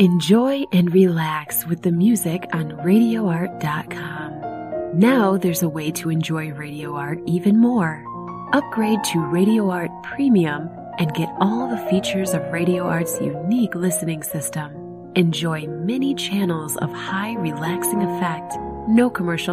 Enjoy and relax with the music on RadioArt.com. Now there's a way to enjoy Radio Art even more. Upgrade to Radio Art Premium and get all the features of Radio Art's unique listening system. Enjoy many channels of high relaxing effect, no commercial